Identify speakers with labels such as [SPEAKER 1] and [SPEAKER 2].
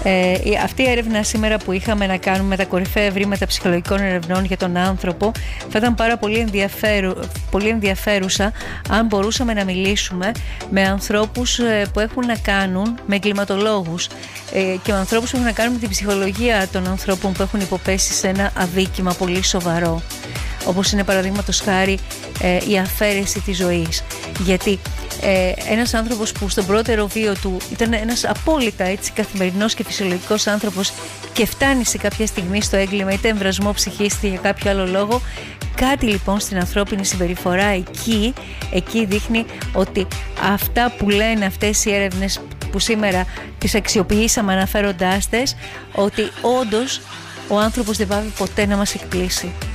[SPEAKER 1] Αυτή η έρευνα σήμερα που είχαμε να κάνουμε με τα κορυφαία ευρήματα ψυχολογικών ερευνών για τον άνθρωπο θα ήταν πάρα πολύ ενδιαφέρουσα αν μπορούσαμε να μιλήσουμε με ανθρώπους που έχουν να κάνουν, με εγκληματολόγους και με ανθρώπους που έχουν να κάνουν με την ψυχολογία των ανθρώπων που έχουν υποπέσει σε ένα αδίκημα πολύ σοβαρό, όπως είναι παραδείγματος χάρη η αφαίρεση της ζωής. Γιατί ένας άνθρωπος που στον πρώτερο βίο του ήταν ένας απόλυτα έτσι καθημερινός και φυσιολογικός άνθρωπος και φτάνει σε κάποια στιγμή στο έγκλημα, είτε εμβρασμό ψυχής είτε για κάποιο άλλο λόγο, κάτι λοιπόν στην ανθρώπινη συμπεριφορά εκεί δείχνει ότι αυτά που λένε αυτές οι έρευνες που σήμερα τις αξιοποιήσαμε αναφέροντάς τες, ότι όντως ο άνθρωπος δεν πάβει ποτέ να μας εκπλήσει.